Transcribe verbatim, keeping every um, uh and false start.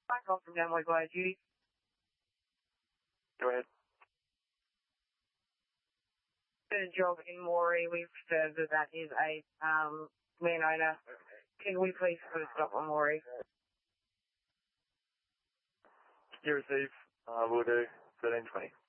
I call from Downway Glide Duty. Go ahead. The job in Moree, we've observed that that is a um, landowner. Can we please put a stop on Moree? You receive, uh, we'll do thirteen twenty.